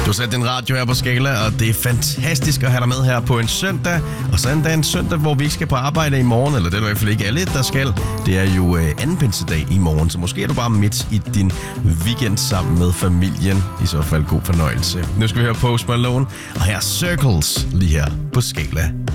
Du har sat din radio her på Skala, og det er fantastisk at have dig med her på en søndag. Og så endda en søndag, hvor vi ikke skal på arbejde i morgen, eller det er i hvert fald ikke alle, der skal. Det er jo anden pinsedag i morgen, så måske er du bare midt i din weekend sammen med familien. I så fald god fornøjelse. Nu skal vi høre Post Malone, og her er Circles lige her på Skala.